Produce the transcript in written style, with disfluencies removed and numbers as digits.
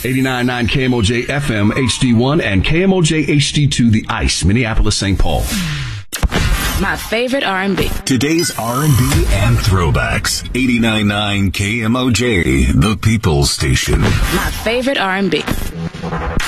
89.9 KMOJ FM HD1 and KMOJ HD2 The Ice, Minneapolis, St. Paul. My favorite R&B. Today's R&B and throwbacks. 89.9 KMOJ, the People's Station. My favorite R&B.